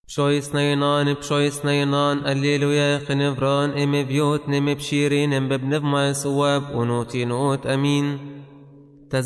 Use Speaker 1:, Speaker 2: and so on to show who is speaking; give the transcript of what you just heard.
Speaker 1: بشويس نينان بشويس نينان الليلويا خنفران ام بيوت نم بشيرين ام ببنف ما سواب ونوتي نوت امين